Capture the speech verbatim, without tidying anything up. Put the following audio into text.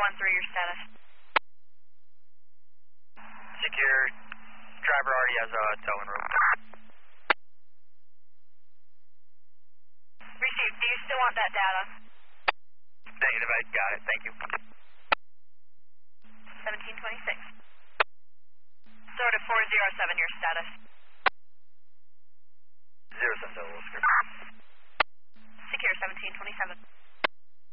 one three, your status. Secure. Driver already has a tow en route. Received. Do you still want that data? Negative, I got it. Thank you. seventeen twenty-six. Zero to four zero seven, your status. Zero seven double Oscar. Secure seventeen twenty-seven.